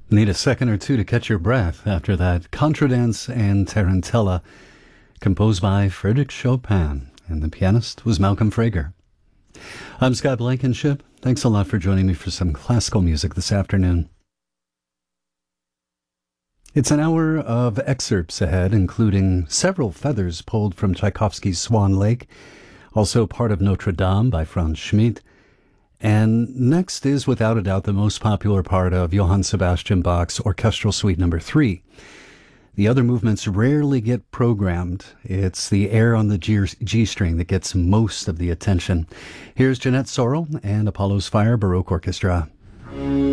Need a second or two to catch your breath after that Contradance and Tarantella, composed by Frédéric Chopin, and the pianist was Malcolm Frager. I'm Scott Blankenship. Thanks a lot for joining me for some classical music this afternoon. It's an hour of excerpts ahead, including several feathers pulled from Tchaikovsky's Swan Lake, also part of Notre Dame by Franz Schmidt. And next is, without a doubt, the most popular part of Johann Sebastian Bach's Orchestral Suite No. 3. The other movements rarely get programmed. It's the air on the G string that gets most of the attention. Here's Jeanette Sorrell and Apollo's Fire Baroque Orchestra.